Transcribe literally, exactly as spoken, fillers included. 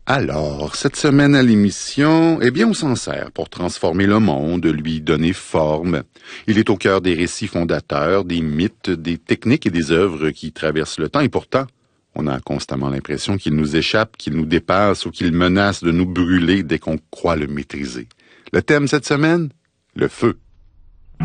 Alors, cette semaine à l'émission, eh bien, on s'en sert pour transformer le monde, lui donner forme. Il est au cœur des récits fondateurs, des mythes, des techniques et des œuvres qui traversent le temps. Et pourtant, on a constamment l'impression qu'il nous échappe, qu'il nous dépasse ou qu'il menace de nous brûler dès qu'on croit le maîtriser. Le thème cette semaine? Le feu.